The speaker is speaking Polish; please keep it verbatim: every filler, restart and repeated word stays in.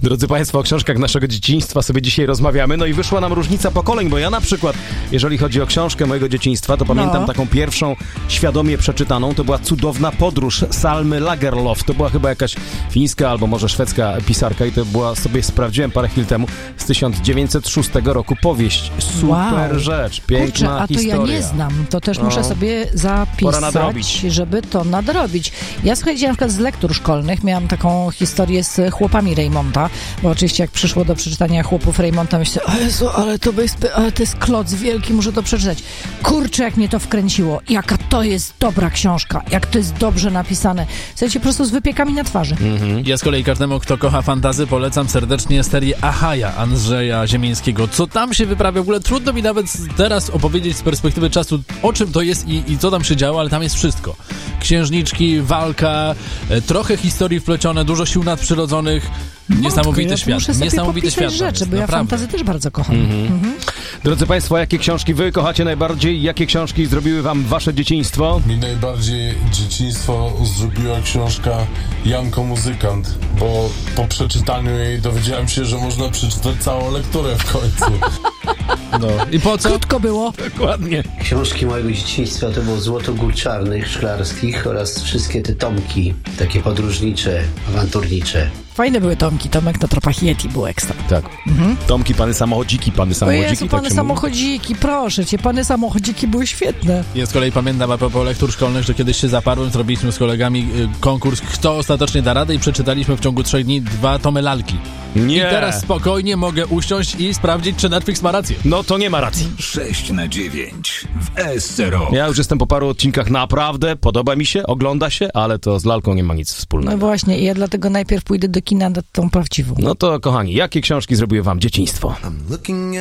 Drodzy Państwo, o książkach naszego dzieciństwa sobie dzisiaj rozmawiamy. No i wyszła nam różnica pokoleń, bo ja na przykład, jeżeli chodzi o książkę mojego dzieciństwa, to pamiętam no. taką pierwszą świadomie przeczytaną. To była Cudowna podróż Salmy Lagerlof. To była chyba jakaś fińska albo może szwedzka pisarka i to była, sobie sprawdziłem parę chwil temu, z tysiąc dziewięćset szóstego roku powieść. Super wow. rzecz, piękna Kurczę, a to historia. ja nie znam. To też no. muszę sobie zapisać, żeby to nadrobić. Ja słuchajcie, na przykład z lektur szkolnych miałam taką historię z chłopami Raymonta, bo oczywiście jak przyszło do przeczytania chłopów Raymonta, myślę, o Jezu, ale to, jest, ale to jest kloc wielki, muszę to przeczytać. Kurczę, jak mnie to wkręciło. Jaka to jest dobra książka, jak to jest dobrze napisane. Słuchajcie, po prostu z wypiekami na twarzy. Mm-hmm. Ja z kolei każdemu, kto kocha fantasy, polecam serdecznie serię Achaja Andrzeja Ziemińskiego. Co tam się wyprawia? W ogóle trudno mi nawet teraz opowiedzieć z perspektywy czasu, o czym to jest i, i co tam się działo, ale tam jest wszystko. Księżniczki, walka, e, trochę historii wplecione, dużo sił nadprzyrodzonych. Niesamowity ja świat. Muszę sobie Niesamowity świat. rzeczy, jest, bo naprawdę. ja fantasy też bardzo kocham. Mm-hmm. Mm-hmm. Drodzy Państwo, jakie książki wy kochacie najbardziej? Jakie książki zrobiły wam wasze dzieciństwo? Mi najbardziej dzieciństwo zrobiła książka Janko Muzykant, bo po przeczytaniu jej dowiedziałem się, że można przeczytać całą lekturę w końcu. No. I po co? Krótko było. Dokładnie. Książki mojego dzieciństwa to było Złoto Gór Czarnych, Szklarskich oraz wszystkie te tomki, takie podróżnicze, awanturnicze. Fajne były tomki. Tomek na tropach Yeti był ekstra. Tak. Mhm. Tomki, pany samochodziki, pany samochodziki. O Jezu, pany tak samochodziki, proszę cię, pany samochodziki były świetne. Ja z kolei pamiętam a propos lektur szkolnych, że kiedyś się zaparłem, zrobiliśmy z kolegami y, konkurs, kto ostatecznie da radę i przeczytaliśmy w ciągu trzech dni dwa tomy lalki. Nie. I teraz spokojnie mogę usiąść i sprawdzić, czy Netflix ma rację. No to nie ma racji. sześć na dziewięć w S C R O. Ja już jestem po paru odcinkach, naprawdę podoba mi się, ogląda się, ale to z lalką nie ma nic wspólnego. No właśnie, ja dlatego najpierw pójdę do kina na tą prawdziwą. No to kochani, jakie książki zrobiły wam dzieciństwo?